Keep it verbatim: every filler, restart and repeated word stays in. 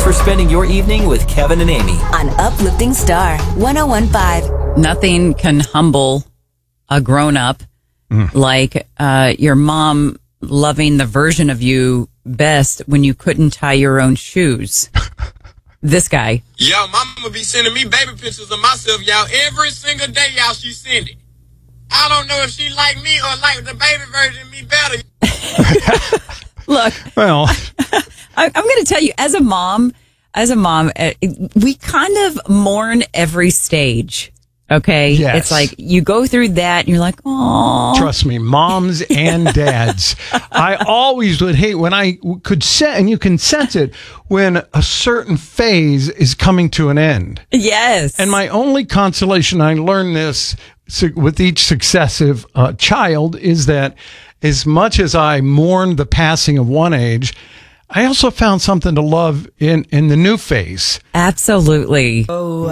for spending your evening with Kevin and Amy on Uplifting Star one oh one point five. Nothing can humble a grown-up mm. like uh, your mom loving the version of you best when you couldn't tie your own shoes. This guy. Yo, mama be sending me baby pictures of myself, y'all. Every single day, y'all, she send it. I don't know if she like me or like the baby version of me better. Look, well, I, I'm going to tell you, as a mom, as a mom, uh, we kind of mourn every stage. Okay. Yes. It's like you go through that and you're like, oh. Trust me, moms and dads. I always would hate when I could set, and you can sense it when a certain phase is coming to an end. Yes. And my only consolation, I learned this with each successive uh, child, is that as much as I mourned the passing of one age, I also found something to love in, in the new phase. Absolutely. Oh,